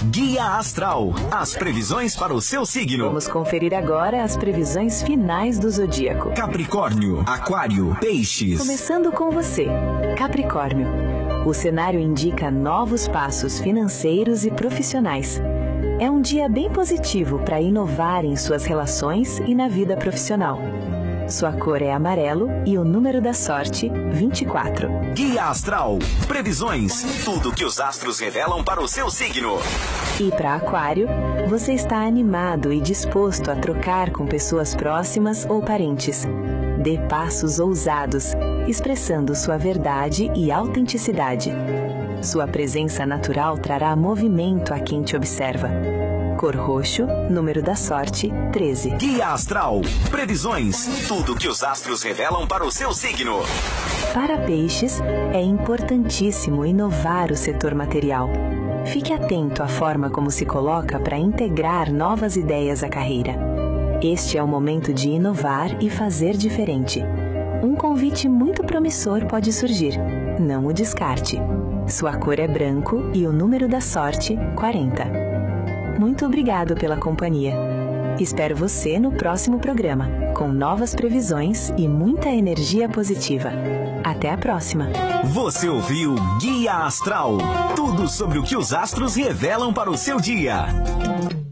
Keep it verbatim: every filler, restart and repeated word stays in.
Guia Astral, as previsões para o seu signo. Vamos conferir agora as previsões finais do zodíaco. Capricórnio, Aquário, Peixes. Começando com você, Capricórnio. O cenário indica novos passos financeiros e profissionais. É um dia bem positivo para inovar em suas relações e na vida profissional. Sua cor é amarelo e o número da sorte, vinte e quatro. Guia Astral, previsões, tudo que os astros revelam para o seu signo. E para Aquário, você está animado e disposto a trocar com pessoas próximas ou parentes. Dê passos ousados, expressando sua verdade e autenticidade. Sua presença natural trará movimento a quem te observa. Cor roxo, número da sorte, treze. Guia Astral, previsões, tudo que os astros revelam para o seu signo. Para Peixes, é importantíssimo inovar o setor material. Fique atento à forma como se coloca para integrar novas ideias à carreira. Este é o momento de inovar e fazer diferente. Um convite muito promissor pode surgir. Não o descarte. Sua cor é branco e o número da sorte, quarenta. Muito obrigado pela companhia. Espero você no próximo programa, com novas previsões e muita energia positiva. Até a próxima. Você ouviu Guia Astral, tudo sobre o que os astros revelam para o seu dia.